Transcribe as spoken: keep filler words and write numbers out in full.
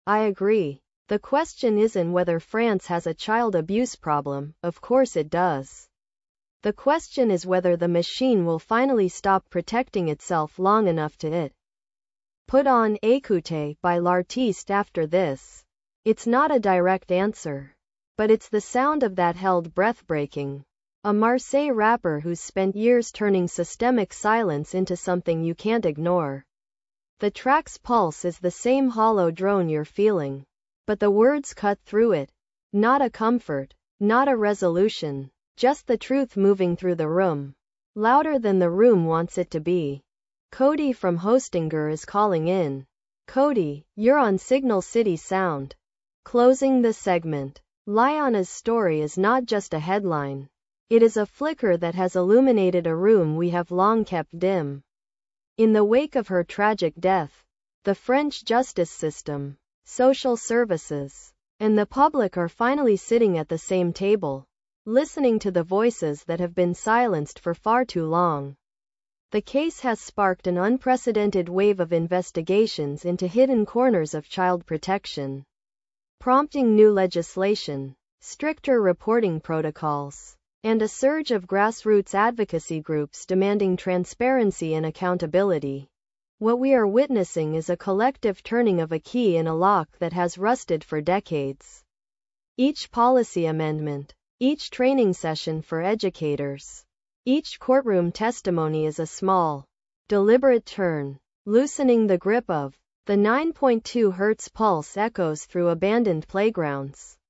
I agree. The question isn't whether France has a child abuse problem, of course it does. The question is whether the machine will finally stop protecting itself long enough to it. Put on Écoutez by L'Artiste after this. It's not a direct answer, but it's the sound of that held breath breaking. A Marseille rapper who's spent years turning systemic silence into something you can't ignore. The track's pulse is the same hollow drone you're feeling, but the words cut through it. Not a comfort, not a resolution, just the truth moving through the room, louder than the room wants it to be. Cody from Hostinger is calling in. Cody, you're on Signal City Sound. Closing the segment. Liana's story is not just a headline. It is a flicker that has illuminated a room we have long kept dim. In the wake of her tragic death, the French justice system, social services, and the public are finally sitting at the same table, listening to the voices that have been silenced for far too long. The case has sparked an unprecedented wave of investigations into hidden corners of child protection, prompting new legislation, stricter reporting protocols, and a surge of grassroots advocacy groups demanding transparency and accountability. What we are witnessing is a collective turning of a key in a lock that has rusted for decades. Each policy amendment, each training session for educators, each courtroom testimony is a small, deliberate turn, loosening the grip of the nine point two hertz pulse echoes through abandoned playgrounds,